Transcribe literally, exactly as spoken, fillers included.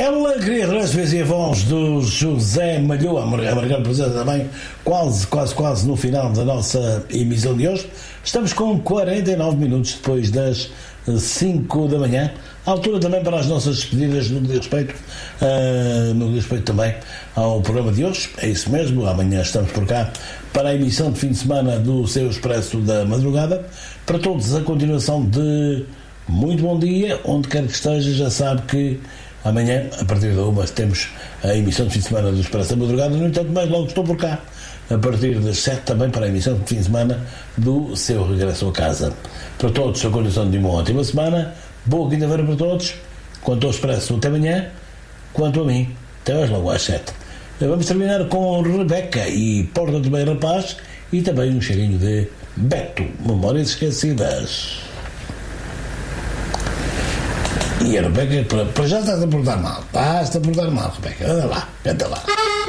Ela queria receber a voz do José Malhoa, a marcar presença também, quase, quase, quase no final da nossa emissão de hoje. Estamos com quarenta e nove minutos depois das cinco da manhã, à altura também para as nossas despedidas no que diz respeito, uh, no que diz respeito também ao programa de hoje. É isso mesmo, amanhã estamos por cá para a emissão de fim de semana do seu Expresso da Madrugada. Para todos, a continuação de muito bom dia, onde quer que esteja, já sabe que amanhã, a partir da uma, temos a emissão de fim de semana do Expresso da Madrugada. No entanto, mais logo estou por cá, a partir das sete, também para a emissão de fim de semana do seu regresso a casa. Para todos, a condição de uma ótima semana, boa quinta-feira para todos. Quanto ao Expresso, até amanhã. Quanto a mim, até mais logo às sete. Vamos terminar com Rebeca e Porta de Bem Rapaz, e também um cheirinho de Beto, Memórias Esquecidas. E a Rebeca, para já estás a portar mal. Estás a portar mal, Rebeca. Anda lá, canta lá.